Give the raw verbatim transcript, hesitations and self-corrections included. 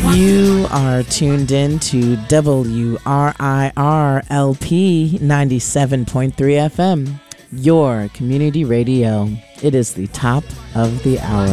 You are tuned in to W R I R L P ninety-seven point three F M, your community radio. It is the top of the hour.